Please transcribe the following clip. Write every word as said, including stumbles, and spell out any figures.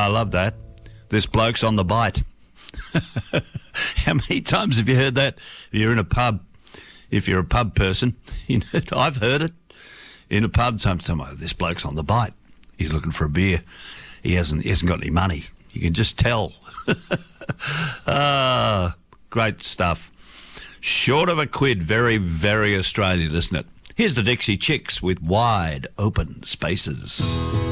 I love that. This bloke's on the bite. How many times have you heard that? You're in a pub. If you're a pub person, you know, I've heard it. In a pub, some, some, this bloke's on the bite. He's looking for a beer. He hasn't, he hasn't got any money. You can just tell. Ah, great stuff. Short of a quid, very, very Australian, isn't it? Here's the Dixie Chicks with Wide Open Spaces.